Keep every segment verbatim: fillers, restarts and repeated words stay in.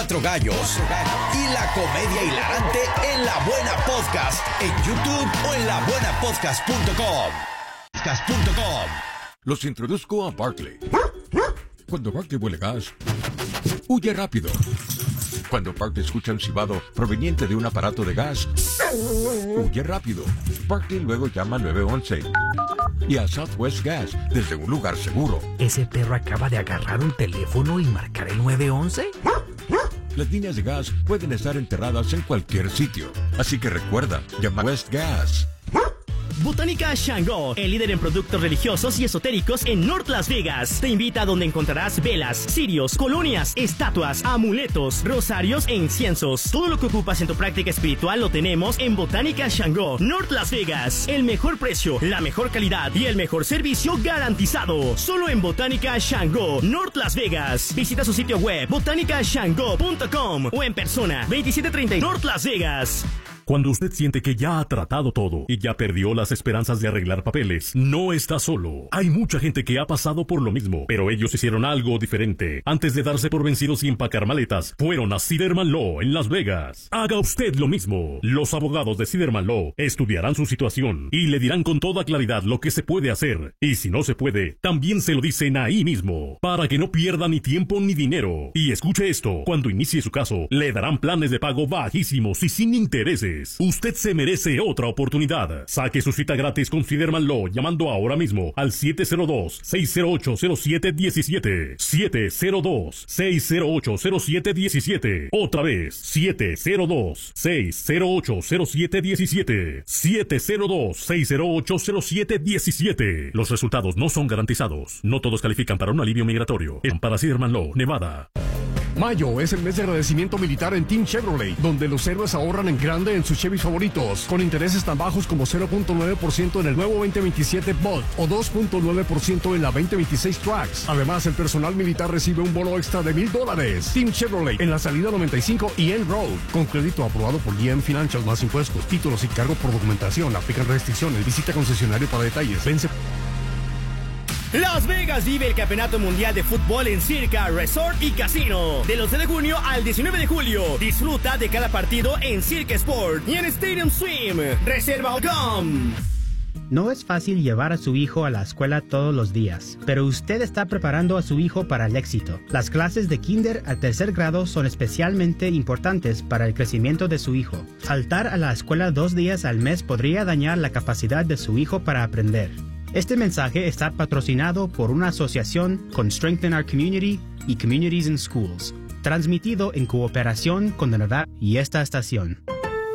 Cuatro Gallos y la comedia hilarante en La Buena Podcast en YouTube o en la buena podcast punto com. podcast punto com. Los introduzco a Barkley. Cuando Barkley huele gas, huye rápido. Cuando Barkley escucha un silbado proveniente de un aparato de gas, huye rápido. Barkley luego llama al nueve once y a Southwest Gas desde un lugar seguro. ¿Ese perro acaba de agarrar un teléfono y marcar el nueve once? Las líneas de gas pueden estar enterradas en cualquier sitio, así que recuerda, llama a West Gas. Botánica Shango, el líder en productos religiosos y esotéricos en North Las Vegas, te invita a donde encontrarás velas, cirios, colonias, estatuas, amuletos, rosarios e inciensos. Todo lo que ocupas en tu práctica espiritual lo tenemos en Botánica Shango, North Las Vegas. El mejor precio, la mejor calidad y el mejor servicio garantizado. Solo en Botánica Shango, North Las Vegas. Visita su sitio web botánica shango punto com o en persona veintisiete treinta North Las Vegas. Cuando usted siente que ya ha tratado todo y ya perdió las esperanzas de arreglar papeles, no está solo. Hay mucha gente que ha pasado por lo mismo, pero ellos hicieron algo diferente. Antes de darse por vencidos y empacar maletas, fueron a Siderman Law en Las Vegas. Haga usted lo mismo. Los abogados de Siderman Law estudiarán su situación y le dirán con toda claridad lo que se puede hacer. Y si no se puede, también se lo dicen ahí mismo, para que no pierda ni tiempo ni dinero. Y escuche esto, cuando inicie su caso, le darán planes de pago bajísimos y sin intereses. Usted se merece otra oportunidad. Saque su cita gratis con Siderman Law llamando ahora mismo al siete cero dos, seis cero ocho, cero siete uno siete. siete cero dos, seis cero ocho, cero siete uno siete. Otra vez, siete cero dos, seis cero ocho, cero siete uno siete. siete cero dos, seis cero ocho, cero siete uno siete. Los resultados no son garantizados. No todos califican para un alivio migratorio. Para Siderman Law, Nevada. Mayo es el mes de agradecimiento militar en Team Chevrolet, donde los héroes ahorran en grande en sus Chevys favoritos, con intereses tan bajos como cero punto nueve por ciento en el nuevo veinte veintisiete Bolt o dos punto nueve por ciento en la veinte veintiséis Trax. Además, el personal militar recibe un bono extra de mil dólares. Team Chevrolet en la salida noventa y cinco y End Road, con crédito aprobado por G M Financial, más impuestos, títulos y cargo por documentación. Aplican restricciones. Visita concesionario para detalles. Vence. Las Vegas vive el Campeonato Mundial de Fútbol en Circa, Resort y Casino. Del once de junio al diecinueve de julio. Disfruta de cada partido en Circa Sport y en Stadium Swim. Reserva punto com. No es fácil llevar a su hijo a la escuela todos los días, pero usted está preparando a su hijo para el éxito. Las clases de kinder al tercer grado son especialmente importantes para el crecimiento de su hijo. Faltar a la escuela dos días al mes podría dañar la capacidad de su hijo para aprender. Este mensaje está patrocinado por una asociación con Strengthen Our Community y Communities in Schools, transmitido en cooperación con la Nevada y esta estación.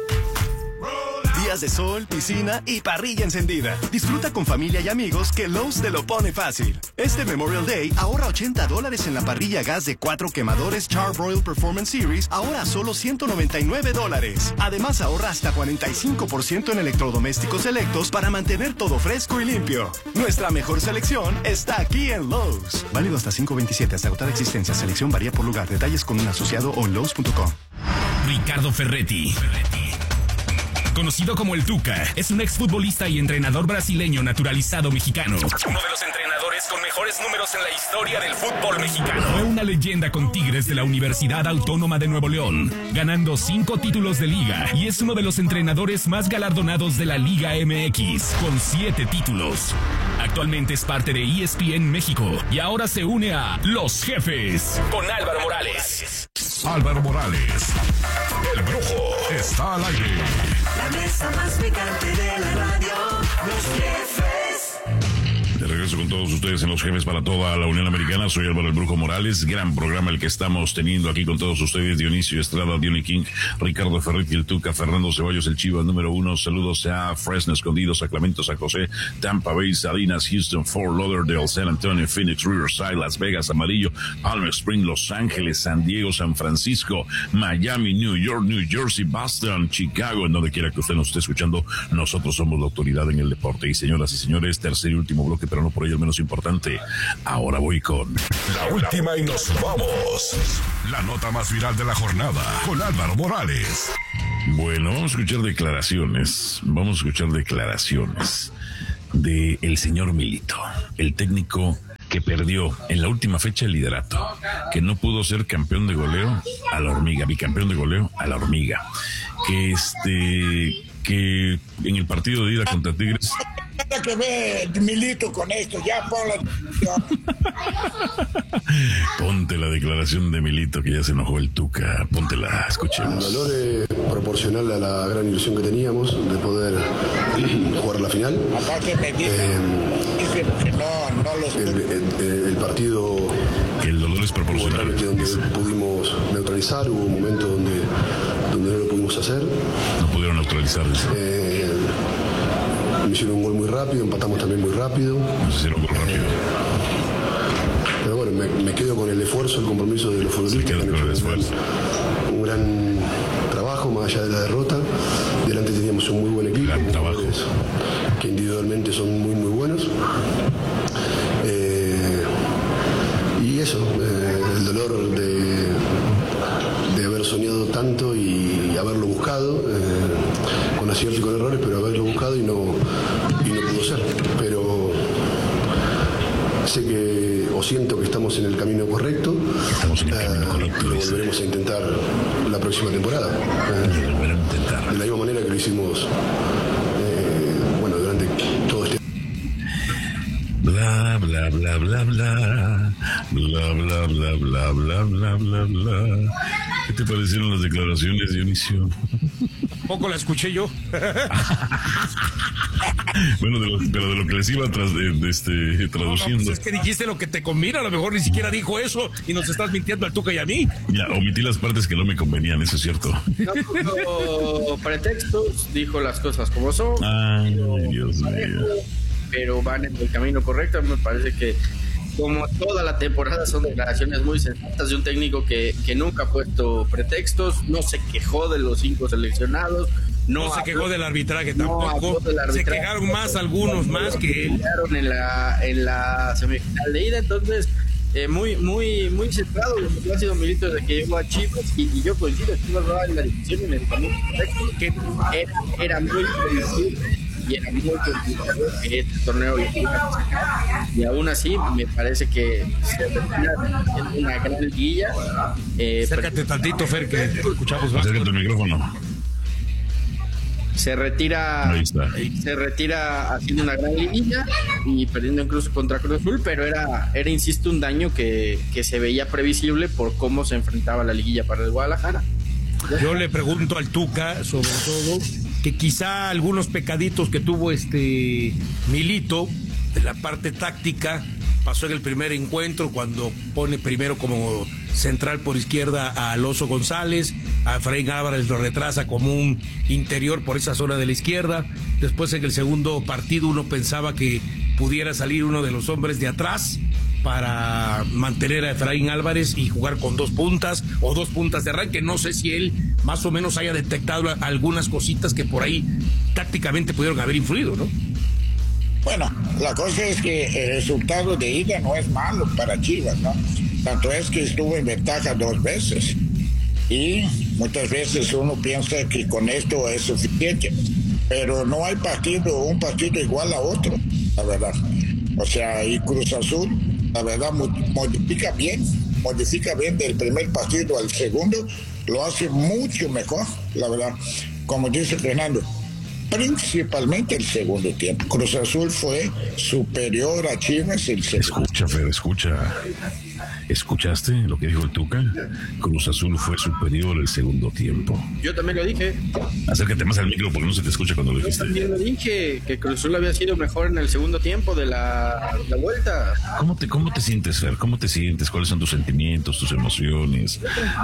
Días de sol, piscina y parrilla encendida. Disfruta con familia y amigos que Lowe's te lo pone fácil. Este Memorial Day ahorra ochenta dólares en la parrilla gas de cuatro quemadores Char-Broil Performance Series, ahora a solo ciento noventa y nueve dólares. Además ahorra hasta cuarenta y cinco por ciento en electrodomésticos selectos para mantener todo fresco y limpio. Nuestra mejor selección está aquí en Lowe's. Válido hasta cinco veintisiete, hasta agotar existencia. Selección varía por lugar. Detalles con un asociado o Lowe's punto com. Ricardo Ferretti. Ferretti. Conocido como el Tuca, es un exfutbolista y entrenador brasileño naturalizado mexicano. Uno de los entrenadores con mejores números en la historia del fútbol mexicano. Fue una leyenda con Tigres de la Universidad Autónoma de Nuevo León, ganando cinco títulos de liga, y es uno de los entrenadores más galardonados de la Liga M X, con siete títulos. Actualmente es parte de E S P N México y ahora se une a Los Jefes con Álvaro Morales. Álvaro Morales, el Brujo, está al aire. La mesa más picante de la radio, Los Jefes. De regreso con todos ustedes en Los Jefes para toda la Unión Americana. Soy Álvaro el Brujo Morales. Gran programa el que estamos teniendo aquí con todos ustedes. Dionisio Estrada, Diony King, Ricardo Ferretti, el Tuca, Fernando Ceballos, el Chivas número uno. Saludos a Fresno Escondido, Sacramento, San José, Tampa Bay, Salinas, Houston, Fort Lauderdale, San Antonio, Phoenix, Riverside, Las Vegas, Amarillo, Palm Springs, Los Ángeles, San Diego, San Francisco, Miami, New York, New Jersey, Boston, Chicago, en donde quiera que usted nos esté escuchando. Nosotros somos la autoridad en el deporte. Y señoras y señores, tercer y último bloque, pero no por ello el menos importante. Ahora voy con la última y nos vamos. La nota más viral de la jornada con Álvaro Morales. Bueno, vamos a escuchar declaraciones. Vamos a escuchar declaraciones de el señor Milito, el técnico que perdió en la última fecha el liderato, que no pudo ser campeón de goleo a la hormiga, bicampeón de goleo a la hormiga, que este que en el partido de ida contra Tigres. Nada que ver, Milito, con esto, ya ponla. Ponte la declaración de Milito, que ya se enojó el Tuca, póntela, escuchemos. El valor es proporcional a la gran ilusión que teníamos de poder jugar la final. Aparte me dicen, eh, dicen que no, no los... El, el, el partido... Que el dolor es proporcional. Donde pudimos neutralizar, hubo un momento donde, donde no lo pudimos hacer. No pudieron neutralizar. Eh, me hicieron un gol muy rápido, empatamos también muy rápido. Nos hicieron un gol rápido. Pero bueno, me, me quedo con el esfuerzo, el compromiso de los futbolistas. Se queda con el esfuerzo. Un gran, un gran trabajo, más allá de la derrota. Delante teníamos un muy buen equipo. Gran trabajo. Que individualmente son muy, muy buenos. Eh, y eso, eh, el dolor de, de haber soñado tanto y, y haberlo buscado, eh, con aciertos y con errores, pero haberlo buscado y no, y no pudo ser. Pero sé que, o siento que estamos en el camino correcto. Estamos en el camino correcto. Y lo volveremos a intentar la próxima temporada. Eh, lo volveremos a intentar. De la misma manera que lo hicimos, eh, bueno, durante todo este... Bla, bla, bla, bla, bla. Bla, bla, bla, bla, bla, bla, bla, bla. ¿Qué te parecieron las declaraciones, Dionisio? Poco la escuché yo. Bueno, de lo, pero de lo que les iba tras, de, de este, traduciendo. No, no, pues es que dijiste lo que te conviene, a lo mejor ni siquiera dijo eso y nos estás mintiendo al Tuca y a mí. Ya, omití las partes que no me convenían, eso es cierto. No puso pretextos, dijo las cosas como son. Ay, Dios mío. Pero van en el camino correcto. Me parece que, como toda la temporada, son declaraciones muy sensatas de un técnico que, que nunca ha puesto pretextos, no se quejó de los cinco seleccionados. No, no se quejó del arbitraje tampoco. No del arbitraje, se quejaron más algunos más que él. En la, en la semifinal de ida, entonces eh, muy muy muy centrado lo que ha sido Milito desde que llegó a Chivas, y, y yo coincido, Chivas va en la división en el camino correcto, que era, era muy previsible y era muy complicado que este torneo lo pudiera sacar, y aún así me parece que se retira en una gran liguilla. Eh, Acércate tantito, Fer, que te escuchamos más. Acércate el micrófono. Se retira, se retira haciendo una gran liguilla y perdiendo incluso contra Cruz Azul, pero era, era insisto, un daño que, que se veía previsible por cómo se enfrentaba la liguilla para el Guadalajara. Yo le pregunto al Tuca, sobre todo, que quizá algunos pecaditos que tuvo este Milito de la parte táctica pasó en el primer encuentro cuando pone primero como central por izquierda a Alonso González, a Efraín Álvarez lo retrasa como un interior por esa zona de la izquierda. Después en el segundo partido uno pensaba que pudiera salir uno de los hombres de atrás para mantener a Efraín Álvarez y jugar con dos puntas o dos puntas de arranque. No sé si él más o menos haya detectado algunas cositas que por ahí tácticamente pudieron haber influido, ¿no? Bueno, la cosa es que el resultado de ida no es malo para Chivas, ¿no? Tanto es que estuvo en ventaja dos veces. Y muchas veces uno piensa que con esto es suficiente. Pero no hay partido, un partido igual a otro, la verdad. O sea, y Cruz Azul, la verdad, modifica bien, modifica bien del primer partido al segundo, lo hace mucho mejor, la verdad. Como dice Fernando, principalmente el segundo tiempo. Cruz Azul fue superior a Chivas el segundo. Escucha, Fer, escucha. ¿Escuchaste lo que dijo el Tuca? Cruz Azul fue superior el segundo tiempo. Yo también lo dije. Acércate más al micro porque no se te escucha cuando lo dijiste. Yo también lo dije, que Cruz Azul había sido mejor en el segundo tiempo de la, la vuelta. ¿Cómo te, cómo te sientes, Fer? ¿Cómo te sientes? ¿Cuáles son tus sentimientos, tus emociones?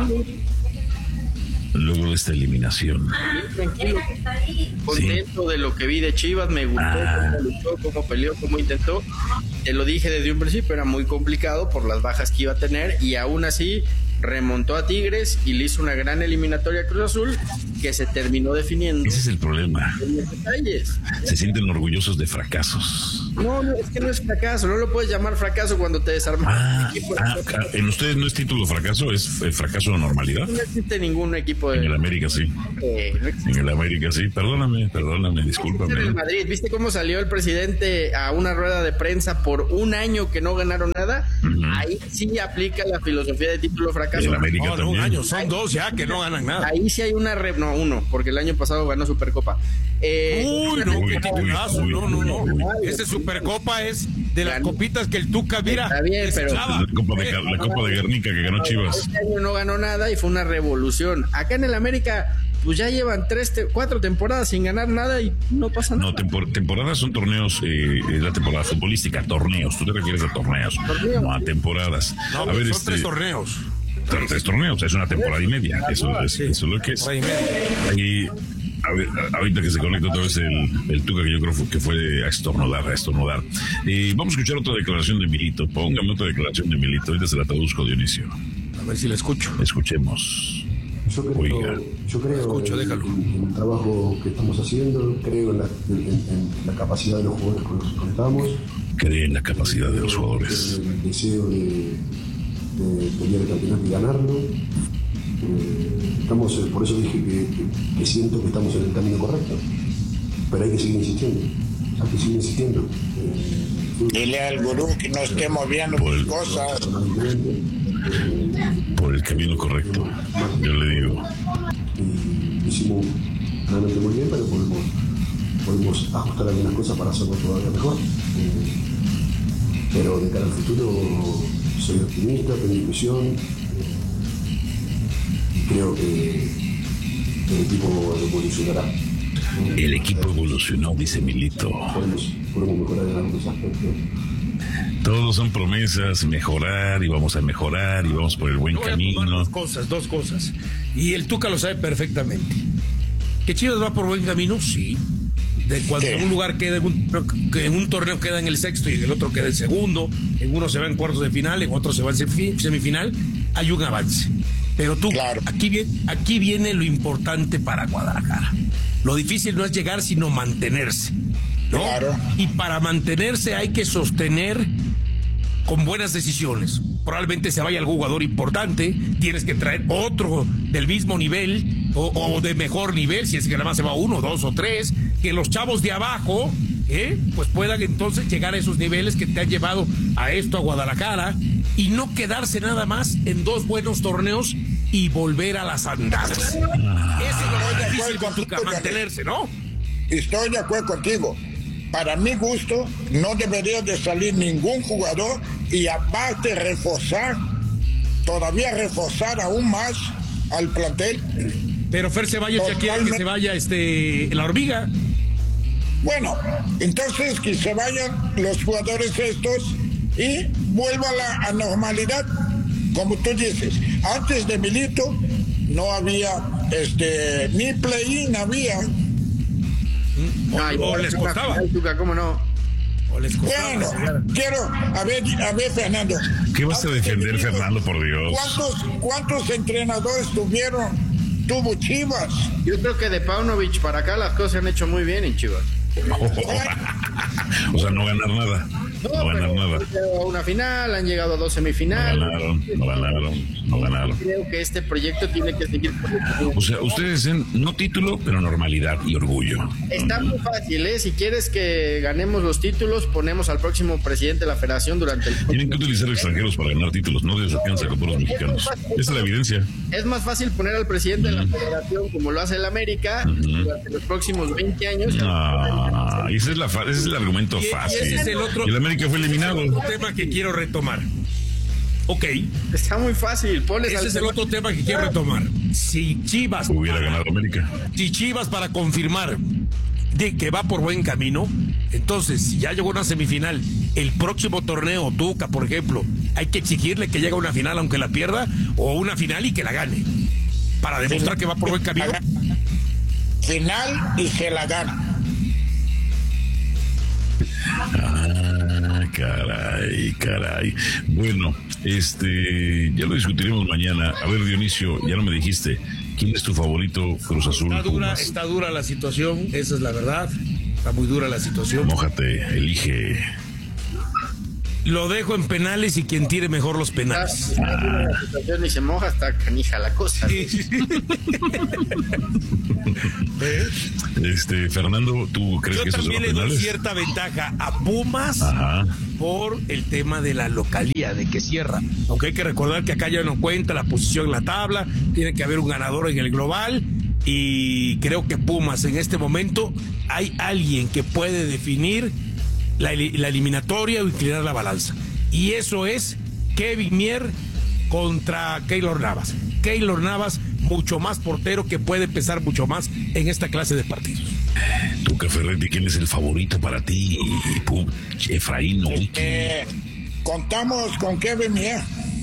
Luego de esta eliminación. Tranquilo, contento sí. de lo que vi de Chivas, me gustó ah. cómo luchó, cómo peleó, cómo intentó. Te lo dije desde un principio, era muy complicado por las bajas que iba a tener, y aún así remontó a Tigres y le hizo una gran eliminatoria a Cruz Azul que se terminó definiendo. Ese es el problema. En los detalles. Se sienten orgullosos de fracasos. No, no, es que no es fracaso, no lo puedes llamar fracaso cuando te desarmas. Ah, ah, ah, en ustedes no es título fracaso, es eh, fracaso de normalidad. No existe ningún equipo de... En el América sí. Eh, no existe. En el América sí. Perdóname, perdóname, discúlpame. En el Madrid, ¿viste cómo salió el presidente a una rueda de prensa por un año que no ganaron nada? Uh-huh. Ahí sí aplica la filosofía de título fracaso. En el América no, no, también. un año, son dos ya que no ganan nada. Ahí sí hay una... Re... No, uno, porque el año pasado ganó Supercopa. Eh, uy, no, qué titulazo, no, no, no. Ese Supercopa es de las copitas que el Tuca, mira. Está bien, pero... La Copa de, la Copa de Guernica que ganó Chivas. Este año no ganó nada y fue una revolución. Acá en el América, pues ya llevan tres, te, cuatro temporadas sin ganar nada y no pasa nada. No, tempor, temporadas son torneos, eh, la temporada futbolística, torneos. Tú te refieres a torneos, ¿Torneo? no a temporadas. No, a ver, son este, tres torneos. Tres torneos, es una temporada y media. Eso, es, eso es lo que es. Y a ver, ahorita que se conecta otra vez el, el Tuca, que yo creo que fue a estornudar, a estornudar. Eh, vamos a escuchar otra declaración de Milito. Póngame otra declaración de Milito. Ahorita se la traduzco, Dionisio. A ver si la escucho. Escuchemos. Yo creo, Oiga. yo creo Escucho, en, déjalo. en el trabajo que estamos haciendo, creo en la, en, en la capacidad de los jugadores con los que contamos. Cree en la capacidad de los jugadores. El deseo de, de pelear el campeonato y ganarlo. Eh, estamos, por eso dije que, que, que siento que estamos en el camino correcto. Pero hay que seguir insistiendo. Hay que seguir insistiendo. Eh, Dile al gurú que no esté moviendo sus cosas. Por el camino correcto, yo le digo. Y hicimos realmente muy bien, pero podemos, podemos ajustar algunas cosas para hacerlo todavía mejor. Eh, pero de cara al futuro soy optimista, tengo ilusión eh, y creo que el equipo evolucionará. El equipo evolucionó, dice Milito. Podemos, podemos mejorar en algunos aspectos. Todos son promesas, mejorar y vamos a mejorar y vamos por el buen camino. Dos cosas, dos cosas. Y el Tuca lo sabe perfectamente. ¿Que Chivas va por buen camino? Sí. De cuando en un lugar queda en un, en un torneo queda en el sexto y en el otro queda en segundo, en uno se va en cuartos de final, en otro se va en semifinal, hay un avance. Pero tú, claro. aquí, viene, aquí viene lo importante para Guadalajara. Lo difícil no es llegar, sino mantenerse, ¿no? Claro. Y para mantenerse hay que sostener con buenas decisiones. Probablemente se vaya algún jugador importante, tienes que traer otro del mismo nivel o, o de mejor nivel, si es que nada más se va uno, dos o tres, que los chavos de abajo ¿eh? pues puedan entonces llegar a esos niveles que te han llevado a esto, a Guadalajara, y no quedarse nada más en dos buenos torneos y volver a las andadas. Ah. Eso es lo más difícil con Tuca, mantenerse, ¿no? Estoy de acuerdo contigo. Para mi gusto, no debería de salir ningún jugador y aparte reforzar, todavía reforzar aún más al plantel. Pero Fer Ceballos ya quiere que se vaya este, la hormiga. Bueno, entonces que se vayan los jugadores estos y vuelva a la a normalidad. Como tú dices, antes de Milito no había este ni play-in, había. Ay, o, o les costaba. ¿Cómo no? O les costaba. Bueno, quiero, a ver, a ver, Fernando. ¿Qué vas a defender, Fernando, por Dios? ¿Cuántos, cuántos entrenadores tuvieron? Tuvo Chivas. Yo creo que de Paunovic para acá las cosas se han hecho muy bien en Chivas. Oh, o sea, no ganar nada. No, no ganar nada. Han llegado a una final, han llegado a dos semifinales. No ganaron, no ganaron, no ganaron. Creo que este proyecto tiene que seguir. O sea, ustedes dicen no título, pero normalidad y orgullo. Está muy fácil, ¿eh? Si quieres que ganemos los títulos, ponemos al próximo presidente de la federación durante el... Tienen que utilizar extranjeros para ganar títulos, no desconfianza con todos los mexicanos. Esa es la evidencia. Es más fácil poner al presidente uh-huh. de la federación como lo hace el América uh-huh. durante los próximos veinte años. Ah, ese es, la fa- ese es el argumento y, fácil. Y ese es el otro... Y el América fue eliminado. Es otro tema que quiero retomar. Ok. Está muy fácil. Pones Ese al es el otro tema que quiero retomar. Si Chivas hubiera ganado América. Si Chivas para confirmar de que va por buen camino, entonces si ya llegó a una semifinal, el próximo torneo, Tuca, por ejemplo, hay que exigirle que llegue a una final aunque la pierda, o una final y que la gane, para demostrar que va por buen camino. Final y se la gana. Ah, caray, caray. Bueno, este, ya lo discutiremos mañana. A ver, Dionisio, ya no me dijiste, ¿quién es tu favorito, Cruz Azul? Está dura, Pumas? está dura la situación, esa es la verdad. Está muy dura la situación. Mójate, elige. Lo dejo en penales y quien tire mejor los penales. Ah, la situación y se moja, está canija la cosa. Sí. Este, Fernando, ¿tú crees Yo que esos son también los le doy penales? cierta ventaja a Pumas. Ajá. Por el tema de la localía, de que cierra. Aunque hay que recordar que acá ya no cuenta la posición en la tabla, tiene que haber un ganador en el global. Y creo que Pumas en este momento hay alguien que puede definir la, la eliminatoria o inclinar la balanza. Y eso es Kevin Mier contra Keylor Navas. Keylor Navas, mucho más portero, que puede pesar mucho más en esta clase de partidos. Tuca Ferretti, ¿quién es el favorito para ti? Pum, Efraín, ¿no? Eh, contamos con Kevin Mier.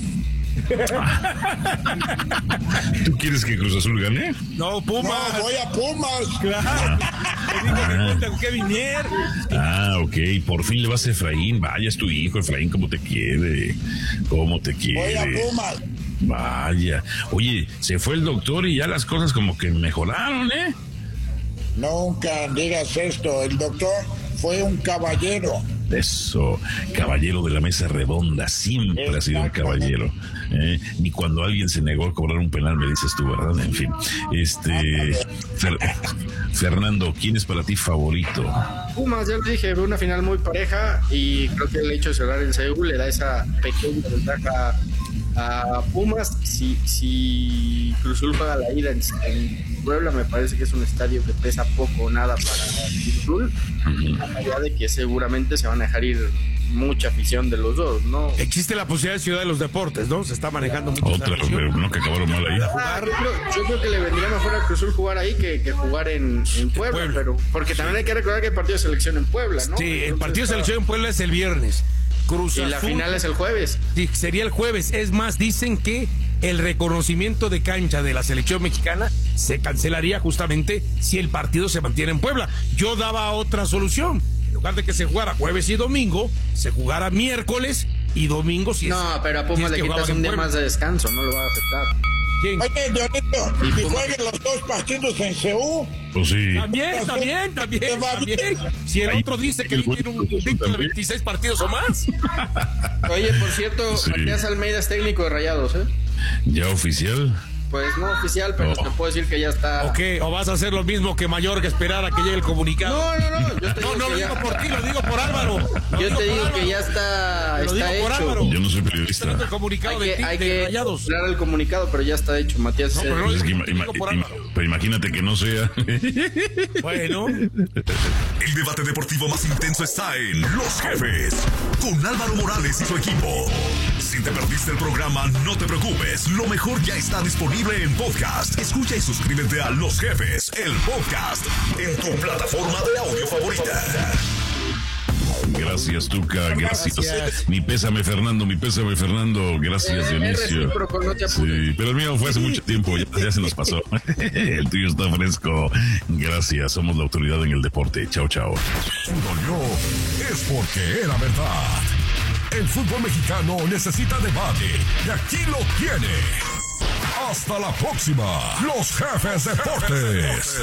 ¿Tú quieres que Cruz Azul gane? No, Pumas. No, voy a Pumas. Claro. Te digo que cuenta con Kevin Mier. Ah, ok. Por fin le vas a Efraín. Vaya, es tu hijo, Efraín, ¿cómo te quiere? ¿Cómo te quiere? Voy a Pumas. Vaya. Oye, se fue el doctor y ya las cosas como que mejoraron, ¿eh? Nunca digas esto. El doctor fue un caballero. Eso, caballero de la mesa redonda, siempre ha sido un caballero. ¿eh? Ni cuando alguien se negó a cobrar un penal, me dices tú, ¿verdad? En fin, este Fer, Fernando, ¿quién es para ti favorito? Pumas, ya lo dije, veo una final muy pareja y creo que el hecho de cerrar en Seúl le da esa pequeña ventaja a Pumas. Si, si Cruz Azul juega la ida en, en Puebla, me parece que es un estadio que pesa poco o nada para Cruz Azul, uh-huh. Allá de que seguramente se van a dejar ir mucha afición de los dos, ¿no? Existe la posibilidad de Ciudad de los Deportes, ¿no? Se está manejando mucho. Otra, pero no, que acabaron mal ahí. Ah, yo, creo, yo creo que le vendría mejor a Cruz Azul jugar ahí que, que jugar en, en Puebla, Puebla, pero porque también hay que recordar que hay partido de selección en Puebla, ¿no? Sí, Entonces, el partido de selección en Puebla es el viernes. Cruz y Azul, la final es el jueves. Sí, sería el jueves. Es más, dicen que el reconocimiento de cancha de la selección mexicana se cancelaría justamente si el partido se mantiene en Puebla. Yo daba otra solución. En lugar de que se jugara jueves y domingo, se jugara miércoles y domingo si es. No, pero a Pumas si le quitas un día más de descanso, no lo va a afectar. ¿Quién? Oye, Dionito, si jueguen los dos partidos en Seúl. Pues sí. También, también, también, también. Si el otro dice que tiene un invicto de veintiséis partidos o más. Oye, por cierto, sí. Matías Almeida es técnico de Rayados, ¿eh? ¿Ya oficial? Pues no oficial, pero oh. te puedo decir que ya está. ¿O qué? ¿O vas a hacer lo mismo que Mayor, que esperar a que llegue el comunicado? No, no, no. Yo te no, digo no lo ya... digo por ti, lo digo por Álvaro. Lo yo digo te digo que ya está, lo está digo por hecho. Álvaro. Yo no soy periodista. El comunicado hay que, de, hay de que Rayados. Hablar el comunicado, pero ya está hecho. Matías. No, pero, no, es que ima, ima, ima, pero imagínate que no sea. Bueno. El debate deportivo más intenso está en Los Jefes, con Álvaro Morales y su equipo. Si te perdiste el programa, no te preocupes. Lo mejor ya está disponible en podcast. Escucha y suscríbete a Los Jefes, el podcast, en tu plataforma de audio favorita. Gracias, Tuca, gracias. gracias. Mi pésame, Fernando, mi pésame, Fernando. Gracias, eh, Dionisio. No sí, pero el mío fue hace mucho tiempo, ya, ya se nos pasó. El tuyo está fresco. Gracias, somos la autoridad en el deporte. Chao, chao. Si dolió, es porque era verdad. El fútbol mexicano necesita debate y aquí lo tiene. Hasta la próxima. Los Jefes Deportes.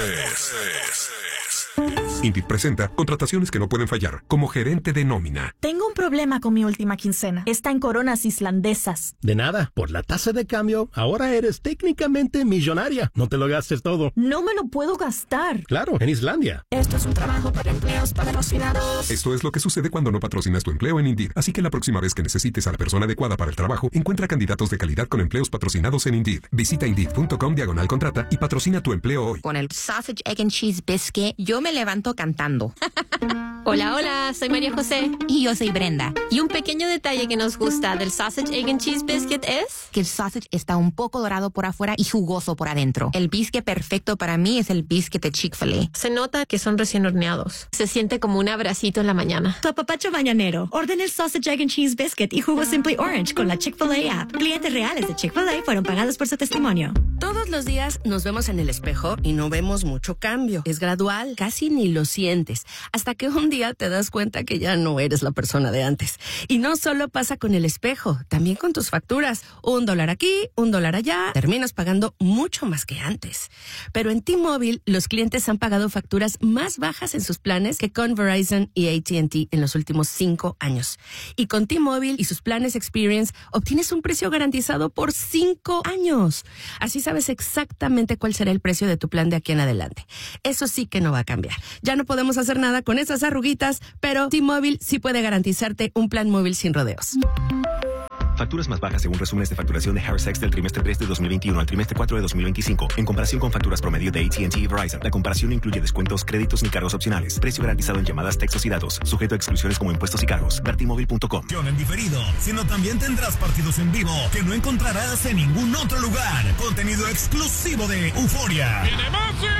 Indeed presenta contrataciones que no pueden fallar, como gerente de nómina. Tengo un problema con mi última quincena. Está en coronas islandesas. De nada, por la tasa de cambio, ahora eres técnicamente millonaria. No te lo gastes todo. No me lo puedo gastar. Claro, en Islandia. Esto es un trabajo para empleos patrocinados. Esto es lo que sucede cuando no patrocinas tu empleo en Indeed. Así que la próxima vez que necesites a la persona adecuada para el trabajo, encuentra candidatos de calidad con empleos patrocinados en Indeed. Visita Indeed punto com diagonal contrata y patrocina tu empleo hoy. Con el Sausage, Egg and Cheese Biscuit, yo me levanto cantando. Hola, hola, soy María José. Y yo soy Brenda. Y un pequeño detalle que nos gusta del Sausage, Egg and Cheese Biscuit es que el sausage está un poco dorado por afuera y jugoso por adentro. El biscuit perfecto para mí es el biscuit de Chick-fil-A. Se nota que son recién horneados. Se siente como un abracito en la mañana. Tu apapacho mañanero. Orden el Sausage, Egg and Cheese Biscuit y jugo Simply Orange con la Chick-fil-A app. Clientes reales de Chick-fil-A fueron pagados por su testimonio. Todos los días nos vemos en el espejo y no vemos mucho cambio. Es gradual, casi ni lo lo sientes, hasta que un día te das cuenta que ya no eres la persona de antes. Y no solo pasa con el espejo, también con tus facturas. Un dólar aquí, un dólar allá, terminas pagando mucho más que antes. Pero en T-Mobile, los clientes han pagado facturas más bajas en sus planes que con Verizon y A T and T en los últimos cinco años. Y con T-Mobile y sus planes Experience, obtienes un precio garantizado por cinco años. Así sabes exactamente cuál será el precio de tu plan de aquí en adelante. Eso sí que no va a cambiar. Ya no podemos hacer nada con esas arruguitas, pero T-Mobile sí puede garantizarte un plan móvil sin rodeos. Facturas más bajas según resúmenes de facturación de Harris X del trimestre tres de dos mil veintiuno al trimestre cuatro de dos mil veinticinco. En comparación con facturas promedio de A T and T y Verizon, la comparación no incluye descuentos, créditos ni cargos opcionales. Precio garantizado en llamadas, textos y datos. Sujeto a exclusiones como impuestos y cargos. ver t mobile punto com. En diferido, sino también tendrás partidos en vivo que no encontrarás en ningún otro lugar. Contenido exclusivo de Euforia. ¡Viene Messi!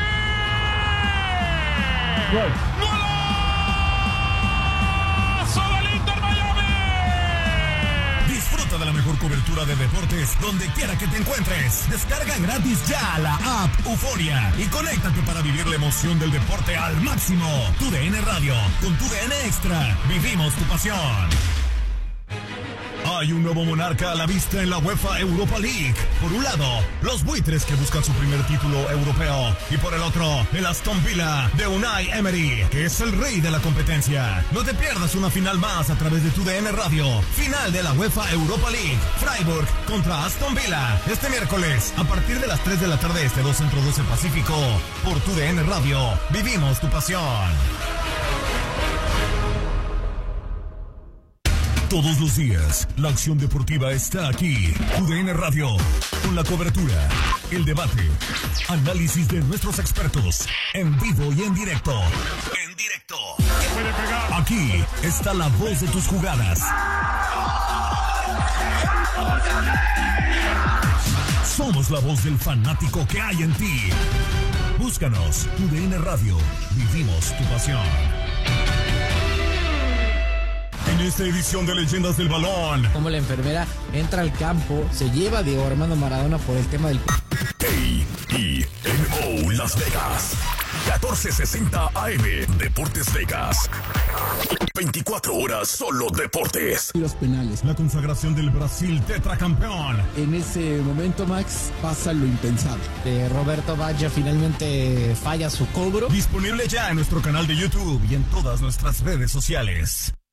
¡Gol! Disfruta de la mejor cobertura de deportes donde quiera que te encuentres. Descarga gratis ya la app Euforia y conéctate para vivir la emoción del deporte al máximo. Tu D N Radio, con tu D N Extra, vivimos tu pasión. Hay un nuevo monarca a la vista en la UEFA Europa League. Por un lado, los buitres que buscan su primer título europeo. Y por el otro, el Aston Villa de Unai Emery, que es el rey de la competencia. No te pierdas una final más a través de tu D N Radio. Final de la UEFA Europa League. Freiburg contra Aston Villa. Este miércoles, a partir de las tres de la tarde, este dos Centro doce Pacífico. Por tu D N Radio. Vivimos tu pasión. Todos los días, la acción deportiva está aquí. U D N Radio, con la cobertura, el debate, análisis de nuestros expertos, en vivo y en directo. En directo. Aquí está la voz de tus jugadas. Somos la voz del fanático que hay en ti. Búscanos, U D N Radio, vivimos tu pasión. En esta edición de Leyendas del Balón, como la enfermera entra al campo, se lleva a Diego Armando Maradona por el tema del... A E N O Las Vegas, catorce sesenta A M, Deportes Vegas. veinticuatro horas solo deportes. Y los penales. La consagración del Brasil tetracampeón. En ese momento, Max, pasa lo impensable. Eh, Roberto Baggio finalmente falla su cobro. Disponible ya en nuestro canal de YouTube y en todas nuestras redes sociales.